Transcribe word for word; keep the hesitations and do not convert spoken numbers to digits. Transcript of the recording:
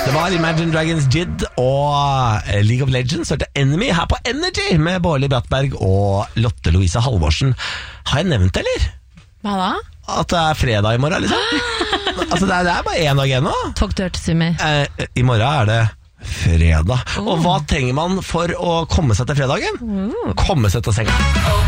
Det var Imagine Dragons Jid og League of Legends hørte Enemy her på Energy med Bårli Brattberg og Lotte Louise Halvorsen. Har jeg nevnt det, eller? Hva da? At det er fredag i morgen, liksom. Altså det er, det er bare en dag igjen nå. Talk dirty to me. eh, I morgen er det fredag. Oh. Og hva trenger man for å komme seg til fredagen? Oh. Komme seg til senga.